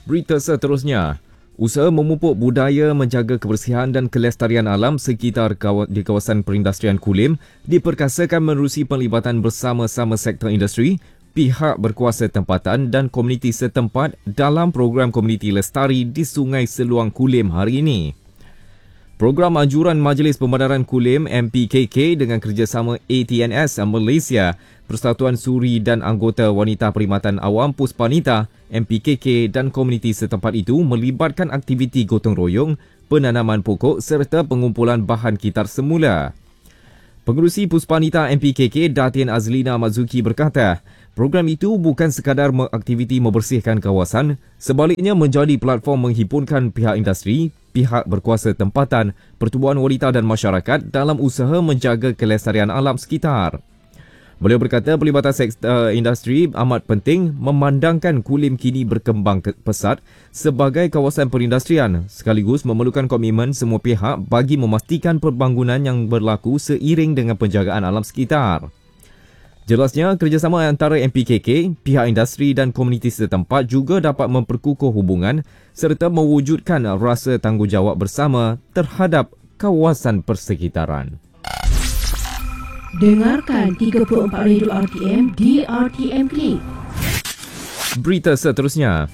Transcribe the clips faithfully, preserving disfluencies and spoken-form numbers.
Berita seterusnya, usaha memupuk budaya menjaga kebersihan dan kelestarian alam sekitar di kawasan perindustrian Kulim diperkasakan menerusi penglibatan bersama-sama sektor industri, pihak berkuasa tempatan dan komuniti setempat dalam program komuniti lestari di Sungai Seluang Kulim hari ini. Program anjuran Majlis Pembedaran Kulim M P K K dengan kerjasama A T N S Malaysia, Persatuan Suri dan anggota Wanita Perkhidmatan Awam Puspanita, M P K K dan komuniti setempat itu melibatkan aktiviti gotong royong, penanaman pokok serta pengumpulan bahan kitar semula. Pengerusi Puspanita M P K K Datin Azlina Mazuki berkata, program itu bukan sekadar aktiviti membersihkan kawasan, sebaliknya menjadi platform menghimpunkan pihak industri, pihak berkuasa tempatan, pertubuhan wanita dan masyarakat dalam usaha menjaga kelestarian alam sekitar. Beliau berkata pelibatan sektor industri amat penting memandangkan Kulim kini berkembang pesat sebagai kawasan perindustrian sekaligus memerlukan komitmen semua pihak bagi memastikan pembangunan yang berlaku seiring dengan penjagaan alam sekitar. Jelasnya, kerjasama antara M P K K, pihak industri dan komuniti setempat juga dapat memperkukuh hubungan serta mewujudkan rasa tanggungjawab bersama terhadap kawasan persekitaran. Dengarkan tiga puluh empat Radio R T M di R T M Klik. Berita seterusnya.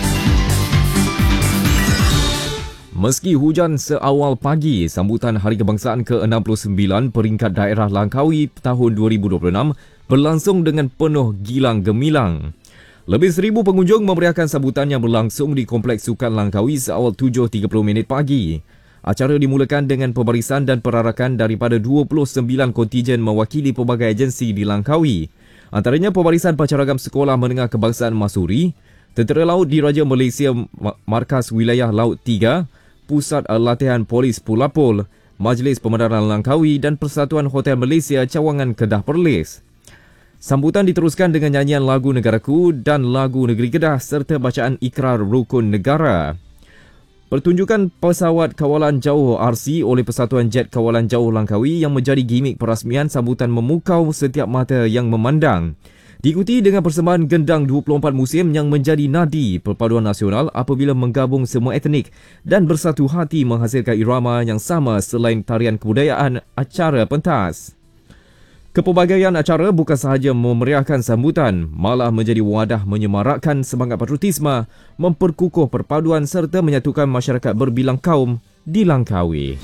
Meski hujan seawal pagi, sambutan Hari Kebangsaan ke enam puluh sembilan peringkat daerah Langkawi tahun dua ribu dua puluh enam berlangsung dengan penuh gilang gemilang. Lebih seribu pengunjung memeriahkan sambutan yang berlangsung di Kompleks Sukan Langkawi seawal tujuh tiga puluh minit pagi. Acara dimulakan dengan pembarisan dan perarakan daripada dua puluh sembilan kontijen mewakili pelbagai agensi di Langkawi. Antaranya pembarisan Pancaragam Sekolah Menengah Kebangsaan Masuri, Tentera Laut Diraja Malaysia Markas Wilayah Laut tiga, Pusat Latihan Polis Pulapul, Majlis Pembedaran Langkawi dan Persatuan Hotel Malaysia Cawangan Kedah Perlis. Sambutan diteruskan dengan nyanyian lagu Negaraku dan lagu Negeri Kedah serta bacaan ikrar rukun negara. Pertunjukan pesawat kawalan jauh R C oleh Persatuan Jet Kawalan Jauh Langkawi yang menjadi gimik perasmian sambutan memukau setiap mata yang memandang. Diikuti dengan persembahan gendang dua puluh empat musim yang menjadi nadi perpaduan nasional apabila menggabung semua etnik dan bersatu hati menghasilkan irama yang sama selain tarian kebudayaan acara pentas. Kepelbagaian acara bukan sahaja memeriahkan sambutan, malah menjadi wadah menyemarakkan semangat patriotisme, memperkukuh perpaduan serta menyatukan masyarakat berbilang kaum di Langkawi.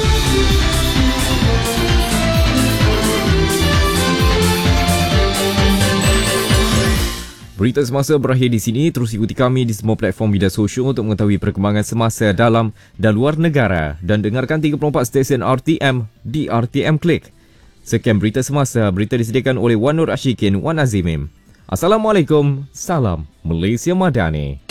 Berita semasa berakhir di sini. Terus ikuti kami di semua platform media sosial untuk mengetahui perkembangan semasa dalam dan luar negara dan dengarkan tiga puluh empat stesen R T M di R T M Klik. Sekian berita semasa, berita disediakan oleh Wan Nur Ashikin, Wan Azimim. Assalamualaikum, salam Malaysia Madani.